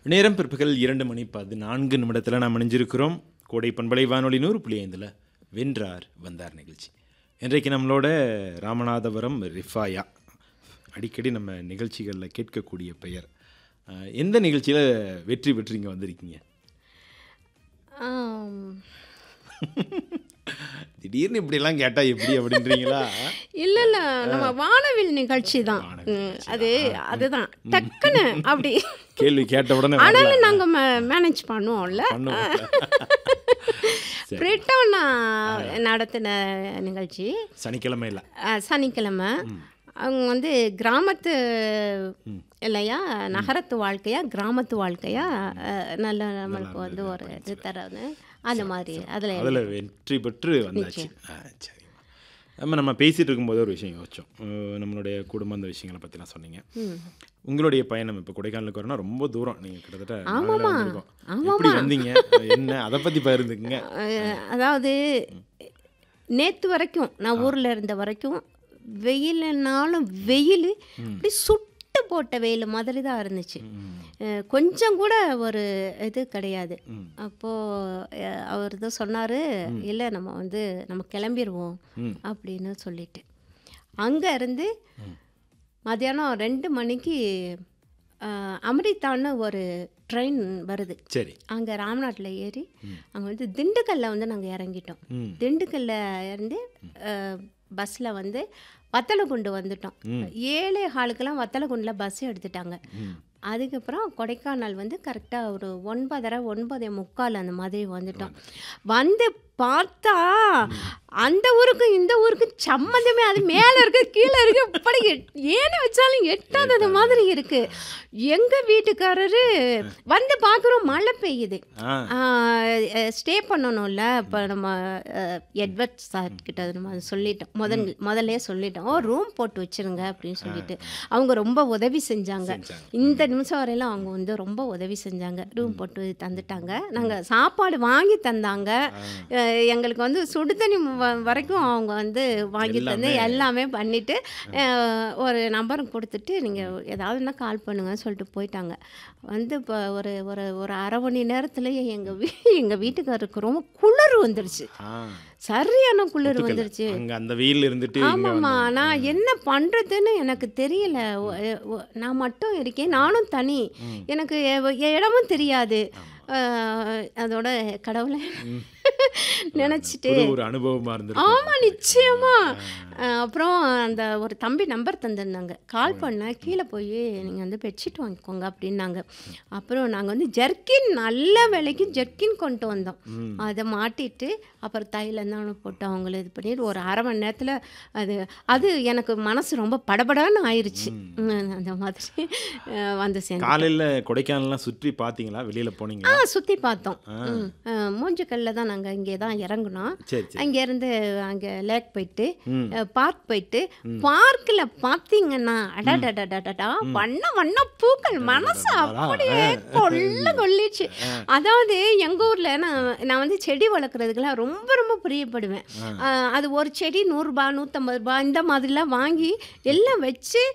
நேரம் பிற்பகல் 2:14 நாம் இணைஞ்சிருக்கிறோம். கோடை பண்பலை வானொலி 100.5 வென்றார் வந்தார் நிகழ்ச்சி. இன்றைக்கு நம்மளோட ராமநாதபுரம் ரிஃபாயா. அடிக்கடி நம்ம நிகழ்ச்சிகளில் கேட்கக்கூடிய பெயர். எந்த நிகழ்ச்சியில் வெற்றி பெற்று இங்கே வந்திருக்கீங்க? திடீர்னு இப்படிலாம் கேட்டால் எப்படி அப்படின்றீங்களா? இல்லை இல்லை, நம்ம வானவில் நிகழ்ச்சி தான் அதுதான் டக்குன்னு அப்படி கேள்வி கேட்ட உடனே ஆனாலும் நாங்கள் மேனேஜ் பண்ணுவோம்ல. பிரிட்டோனா நடத்தின நிகழ்ச்சி சனிக்கிழமை இல்லை, சனிக்கிழமை. அவங்க வந்து கிராமத்து இல்லையா, நகரத்து வாழ்க்கையா கிராமத்து வாழ்க்கையா நல்ல நம்மளுக்கு வந்து ஒரு இது தரது அந்த மாதிரி அதில் வெற்றி பெற்று வந்தாச்சு. சரி, நம்ம பேசிகிட்டு இருக்கும்போது ஒரு விஷயம் யோசிச்சோம். நம்மளுடைய குடும்ப அந்த விஷயங்களை பற்றிலாம் சொன்னீங்க. உங்களுடைய பயணம் இப்போ கொடைக்கானலுக்கு வரணும்னா ரொம்ப தூரம். நீங்கள் கிட்டத்தட்ட எப்படி வந்தீங்க, என்ன அதை பற்றி பகிர்ந்துக்குங்க. அதாவது நேற்று வரைக்கும் நான் ஊரில் இருந்த வரைக்கும் வெயில்னாலும் வெயில் இப்படி சுட்டு போட்ட வெயில் மாதிரி தான் இருந்துச்சு. கொஞ்சம் கூட ஒரு இது கிடையாது. அப்போது அவர் தான் சொன்னார், இல்லை நம்ம கிளம்பிடுவோம் அப்படின்னு சொல்லிட்டு அங்கே இருந்து மத்தியானம் 2 மணிக்கு அமிர்தான்னு ஒரு ட்ரெயின் வருது. சரி, அங்கே ராம்நாட்டில் ஏறி அங்கே வந்து திண்டுக்கல்ல வந்து நாங்கள் இறங்கிட்டோம். திண்டுக்கல்ல இருந்து பஸ்ஸில் வந்து வத்தலகுண்டு வந்துட்டோம். 7:15 வத்தலகுண்டில் பஸ் எடுத்துட்டாங்க. அதுக்கப்புறம் கொடைக்கானல் வந்து கரெக்டாக ஒரு 9:30 அந்த மாதிரி வந்துட்டோம். வந்து பார்த்தா அந்த ஊருக்கும் இந்த ஊருக்கும் சம்மந்தமே, அது மேலே இருக்கு கீழே இருக்கு, இப்படி ஏன்னு வச்சாலும் எட்டாதது மாதிரி இருக்கு. எங்கள் வீட்டுக்காரரு வந்து பார்க்குறோம், மழை பெய்யுது. ஸ்டே பண்ணணும்ல. இப்போ நம்ம எட்வர்ட் சார் கிட்ட நம்ம சொல்லிட்டோம், முதல்ல சொல்லிட்டோம், ரூம் போட்டு வச்சுருங்க அப்படின்னு சொல்லிட்டு. அவங்க ரொம்ப உதவி செஞ்சாங்க. இந்த நிமிஷம் வரையிலும் அவங்க வந்து ரொம்ப உதவி செஞ்சாங்க. ரூம் போட்டு தந்துட்டாங்க. நாங்கள் சாப்பாடு வாங்கி தந்தாங்க. எங்களுக்கு வந்து சுடு தண்ணி வரைக்கும் அவங்க வந்து வாங்கி தந்து எல்லாமே பண்ணிவிட்டு ஒரு நம்பர் கொடுத்துட்டு நீங்கள் ஏதாவதுன்னா கால் பண்ணுங்கன்னு சொல்லிட்டு போயிட்டாங்க. வந்து இப்போ ஒரு ஒரு ஒரு அரை மணி நேரத்துலேயே எங்கள் வீட்டுக்காரருக்கு ரொம்ப குளிர் வந்துருச்சு. சரியான குளிர் வந்துருச்சு. அந்த வெயில் இருந்துட்டு ஆமாம்மா, நான் என்ன பண்ணுறதுன்னு எனக்கு தெரியல. நான் மட்டும் இருக்கேன், நானும் தனி, எனக்கு இடமும் தெரியாது. அதோட கடவுளை நினச்சிட்டு ஒரு அனுபவமாக இருந்தது. ஆமாம், நிச்சயமா. அப்புறம் அந்த ஒரு தம்பி நம்பர் தந்திருந்தாங்க. கால் பண்ண, கீழே போய் நீங்கள் வந்து பெட்ஷீட் வாங்கிக்கோங்க அப்படின்னாங்க. அப்புறம் நாங்கள் வந்து ஜர்க்கின், நல்ல விலைக்கு ஜர்க்கின் கொண்டு வந்தோம். அதை மாட்டிட்டு அப்புறம் தைலம் தான் போட்டு அவங்கள இது பண்ணிட்டு ஒரு அரை மணி நேரத்தில் அது எனக்கு மனசு ரொம்ப படபடான்னு ஆயிடுச்சு. அந்த மாதிரி வந்து சேர்ந்து காலையில் கொடைக்கானல்லாம் சுற்றி பார்த்தீங்களா? வெளியில் போனீங்களா? சுற்றி பார்த்தோம். மூஞ்சிக்கல்ல தான் நாங்கள் இங்கே தான் இறங்கினோம். அங்கேருந்து அங்கே லேக் போயிட்டு பார்க் போயிட்டு, பார்க்கில் பார்த்தீங்கன்னா அடடடடடா வண்ண வண்ண பூக்கள், மனசு அப்படியே கொள்ளிச்சு. அதாவது எங்கள் ஊரில் நான் வந்து செடி வளர்க்குறதுக்கெல்லாம் ரொம்ப ரொம்ப பிரியப்படுவேன். அது ஒரு செடி 100 ரூபா 150 ரூபா இந்த மாதிரிலாம் வாங்கி எல்லாம் வச்சு